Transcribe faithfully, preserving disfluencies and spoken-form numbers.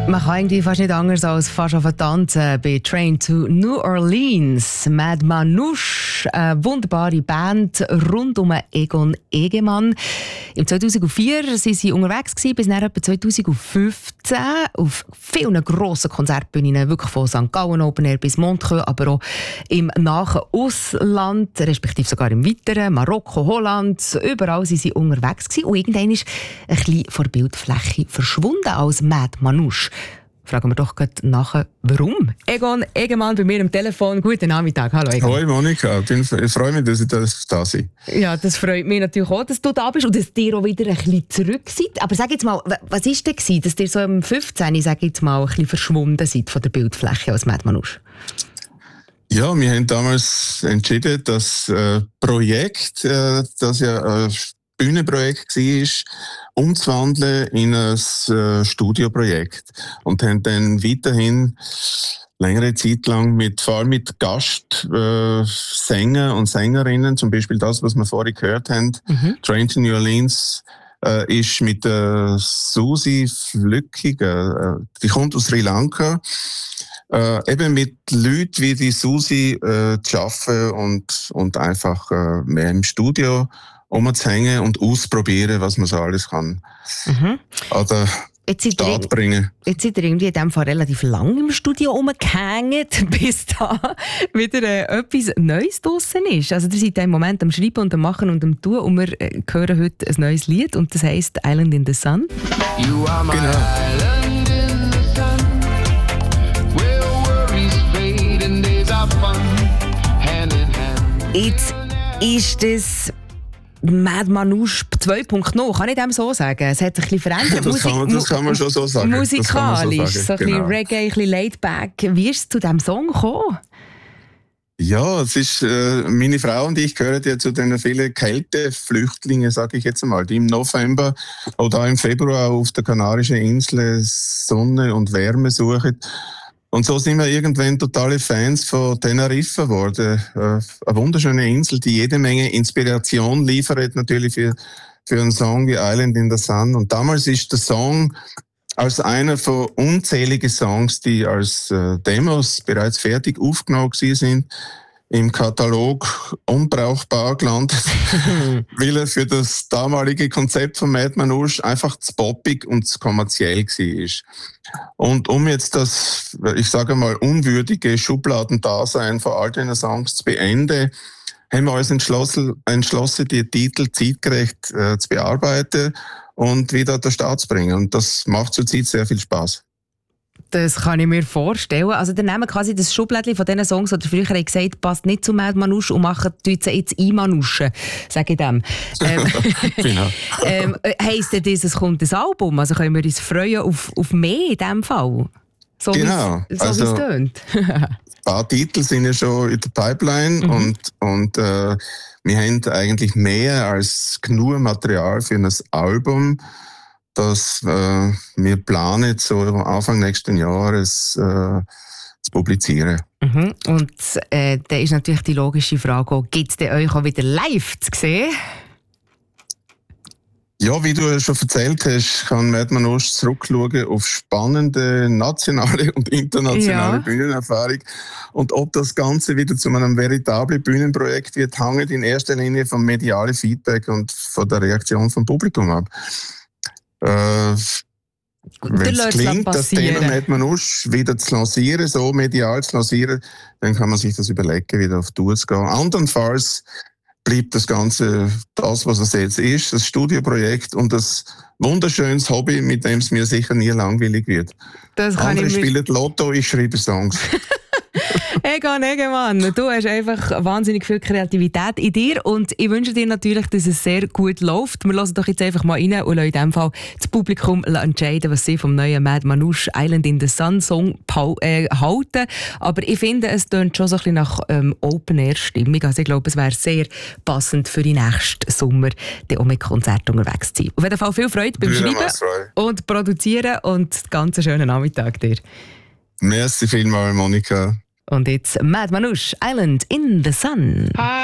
Man kann irgendwie fast nicht anders als fast auf tanzen bei Train to New Orleans. Mad Manouche, eine wunderbare Band rund um Egon Egemann. Im zweitausendvier waren sie unterwegs, bis nach etwa zweitausendfünfzehn auf vielen grossen Konzertbühnen, wirklich von Sankt Gallen Open Air bis Montreux, aber auch im nahen Ausland, respektive sogar im weiteren, Marokko, Holland, überall waren sie unterwegs gewesen. Und irgendwann ist ein bisschen von der Bildfläche verschwunden als Mad Manouche. Fragen wir doch gleich nachher, warum. Egon Egemann bei mir am Telefon. Guten Nachmittag. Hallo Egon. Hallo Monika, ich freue mich, dass ich da bin. Ja, das freut mich natürlich auch, dass du da bist und dass ihr auch wieder ein bisschen zurück seid. Aber sag jetzt mal, was war denn, dass ihr so im fünfzehn, sag jetzt mal, ein bisschen verschwunden seid von der Bildfläche als Mad Manouche? Ja, wir haben damals entschieden, das äh, Projekt, äh, das ja ein Bühnenprojekt war, umzuwandeln in ein äh, Studioprojekt. Und haben dann weiterhin längere Zeit lang mit, vor allem mit Gastsänger äh, und Sängerinnen, zum Beispiel das, was wir vorhin gehört haben, mhm. Train to New Orleans, äh, ist mit äh, Susi Flückig, äh, die kommt aus Sri Lanka, Äh, eben mit Leuten wie die Susi äh, zu arbeiten und, und einfach äh, mehr im Studio rumzuhängen und ausprobieren, was man so alles kann. Mhm. Oder Start bringen. Jetzt seid ihr irgendwie in diesem Fall relativ lang im Studio rumgehängt, bis da wieder äh, etwas Neues draussen ist. Also ihr seid im Moment am Schreiben und am Machen und am Tun und wir äh, hören heute ein neues Lied und das heisst «Island in the Sun». You are my genau. Island in the sun. Jetzt ist das Mad Manouche zwei Punkt null, kann ich dem so sagen? Es hat sich ein bisschen verändert. Das, Musik, kann, man, das kann man schon so sagen. Musikalisch, so, so ein bisschen genau. Reggae, ein bisschen Laid-Back. Wie ist es zu diesem Song gekommen? Ja, es ist, äh, meine Frau und ich gehören ja zu den vielen Kälteflüchtlingen, sage ich jetzt einmal, die im November oder im Februar auf der Kanarischen Insel Sonne und Wärme suchen. Und so sind wir irgendwann totale Fans von Teneriffa geworden. Äh, eine wunderschöne Insel, die jede Menge Inspiration liefert, natürlich für, für einen Song wie Island in the Sun. Und damals ist der Song als einer von unzähligen Songs, die als äh, Demos bereits fertig aufgenommen sind, im Katalog unbrauchbar gelandet, weil er für das damalige Konzept von Mad Manouche einfach zu poppig und zu kommerziell war. Und um jetzt das, ich sage mal, unwürdige Schubladendasein von all diesen Songs zu beenden, haben wir uns entschlossen, entschlossen die Titel zeitgerecht äh, zu bearbeiten und wieder an den Start zu bringen. Und das macht zurzeit sehr viel Spaß. Das kann ich mir vorstellen. Also, dann nehmen quasi das Schublädchen von diesen Songs, die früher gesagt haben, passt nicht zu Mad Manouche und machen jetzt ein-Manouche, sage ich dem. Ähm, genau. ähm, heisst das, es kommt ein Album? Also können wir uns freuen auf, auf mehr in diesem Fall? So genau. So also, wie es tönt. Ein paar Titel sind ja schon in der Pipeline mhm. und, und äh, wir haben eigentlich mehr als genug Material für ein Album, dass äh, wir planen, so Anfang nächsten Jahres äh, zu publizieren. Mhm. Und äh, da ist natürlich die logische Frage, gibt es euch auch wieder live zu sehen? Ja, wie du schon erzählt hast, kann Mad Manouche zurückschauen auf spannende nationale und internationale ja. Bühnenerfahrung. Und ob das Ganze wieder zu einem veritablen Bühnenprojekt wird, hängt in erster Linie vom medialen Feedback und von der Reaktion vom Publikum ab. Äh, Wenn es klingt, das Thema Mad Manouche wieder zu lancieren, so medial zu lancieren, dann kann man sich das überlegen, wieder auf Tour zu gehen. Andernfalls bleibt das Ganze das, was es jetzt ist, das Studioprojekt und das wunderschönes Hobby, mit dem es mir sicher nie langweilig wird. Das kann Andere ich spielen Lotto, ich schreibe Songs. Egon Egemann, du hast einfach wahnsinnig viel Kreativität in dir und ich wünsche dir natürlich, dass es sehr gut läuft. Wir hören doch jetzt einfach mal rein und lassen in diesem Fall das Publikum entscheiden, was sie vom neuen Mad Manouche Island in the Sun Song äh, halten. Aber ich finde, es tönt schon so ein bisschen nach ähm, Open-Air-Stimmung. Also ich glaube, es wäre sehr passend für den nächsten Sommer, auch mit Konzerten unterwegs zu sein. Auf jeden Fall viel Freude beim Schreiben und Produzieren und einen ganz schönen Nachmittag dir. Merci vielmals, Monika. Und jetzt Mad Manouche, Island in the Sun.